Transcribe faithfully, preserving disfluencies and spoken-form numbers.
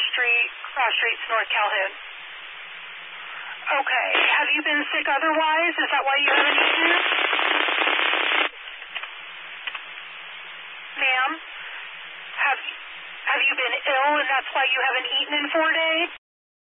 Street, Cross Streets, North Calhoun. Okay. Have you been sick otherwise? Is that why you haven't eaten? Ma'am, have you, have you been ill and that's why you haven't eaten in four days?